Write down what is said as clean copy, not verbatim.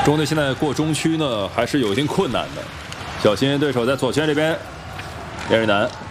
中队现在过中区呢，还是有一定困难的，小心对手在左圈这边，叶瑞南。